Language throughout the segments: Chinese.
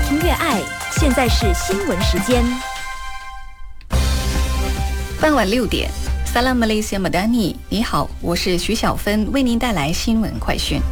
听越爱。现在是新闻时间， 傍晚6点。Salam Malaysia Madani， 你好，我是徐小芬，为您带来新闻快讯。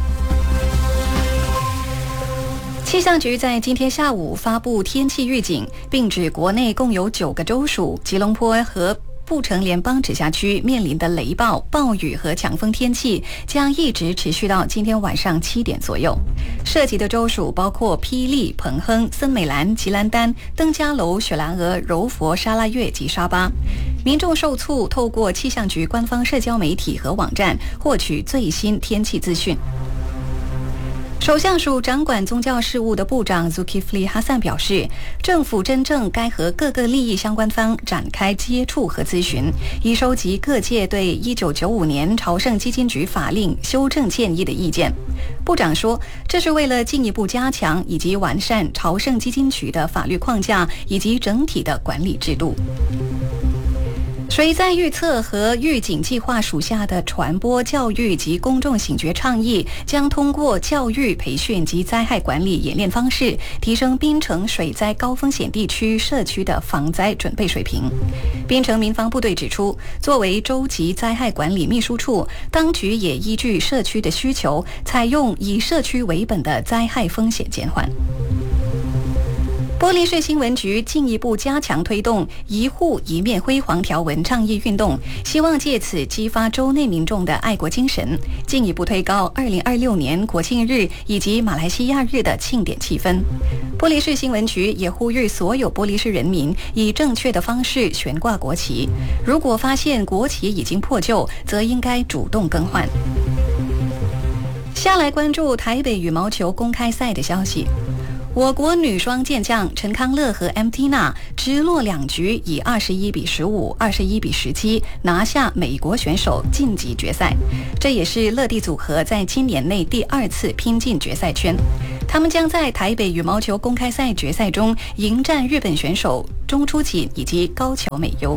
气象局在今天下午发布天气预警，并指国内共有9个州属、吉隆坡和布城联邦直辖区面临的雷暴、暴雨和强风天气将一直持续到今天晚上7点左右。涉及的州属包括霹雳、彭亨、森美兰、吉兰丹、登嘉楼、雪兰莪、柔佛、沙拉越及沙巴。民众受促透过气象局官方社交媒体和网站获取最新天气资讯。首相署掌管宗教事务的部长 Zulkifli Hassan 表示，政府真正该和各个利益相关方展开接触和咨询，以收集各界对1995年朝圣基金局法令修正建议的意见。部长说，这是为了进一步加强以及完善朝圣基金局的法律框架以及整体的管理制度。水灾预测和预警计划属下的传播教育及公众醒觉倡议将通过教育培训及灾害管理演练方式，提升槟城水灾高风险地区社区的防灾准备水平。槟城民防部队指出，作为州级灾害管理秘书处，当局也依据社区的需求，采用以社区为本的灾害风险减缓。玻璃市新闻局进一步加强推动一户一面辉煌条纹倡议运动，希望借此激发州内民众的爱国精神，进一步推高2026年国庆日以及马来西亚日的庆典气氛。玻璃市新闻局也呼吁所有玻璃市人民以正确的方式悬挂国旗，如果发现国旗已经破旧，则应该主动更换。下来关注台北羽毛球公开赛的消息。我国女双健将陈康乐和 M. Tina 直落2局，以21-15、21-17拿下美国选手晋级决赛。这也是乐蒂组合在今年内第2次拼进决赛圈。他们将在台北羽毛球公开赛决赛中迎战日本选手中出锦以及高桥美优。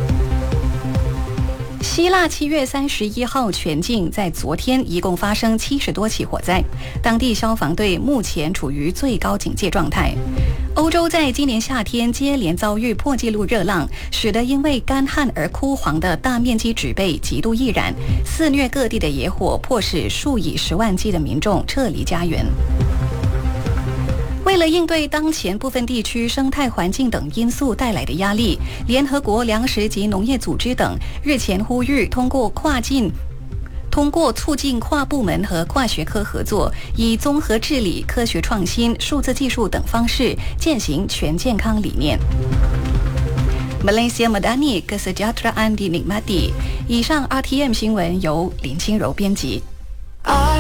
希腊7月31号全境在昨天一共发生70多起火灾，当地消防队目前处于最高警戒状态。欧洲在今年夏天接连遭遇破纪录热浪，使得因为干旱而枯黄的大面积植被极度易燃，肆虐各地的野火迫使数以10万计的民众撤离家园。为了应对当前部分地区生态环境等因素带来的压力，联合国粮食及农业组织等日前呼吁通过促进跨部门和跨学科合作，以综合治理、科学创新、数字技术等方式践行全健康理念。Malaysia Madani Kesejahteraan dinikmati。以上 RTM 新闻由林清柔编辑。